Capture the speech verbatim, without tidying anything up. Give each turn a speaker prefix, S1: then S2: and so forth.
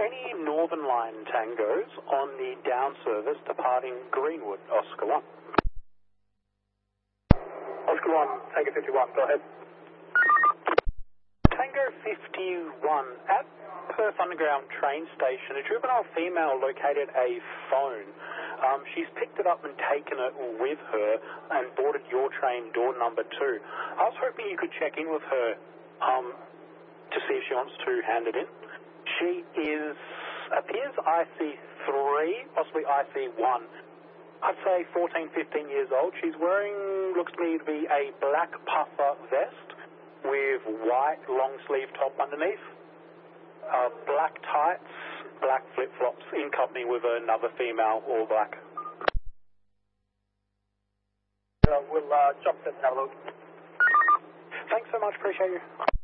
S1: any Northern Line tangos on the down service departing Greenwood, Oscar one.
S2: Oscar one, Tango fifty-one, go ahead.
S1: Tango fifty-one, at Perth Underground train station, a juvenile female located a phone. Um, she's picked it up and taken it with her and boarded your train door number two. I was hoping you could check in with her um, to see if she wants to hand it in. She is, appears I C three, possibly I C one. I'd say fourteen, fifteen years old. She's wearing, looks to me to be a black puffer vest with white long sleeve top underneath, uh, black tights, black flip-flops in company with another female, all black.
S2: Uh, we'll uh, jump in and have a look.
S1: Thanks so much, appreciate you.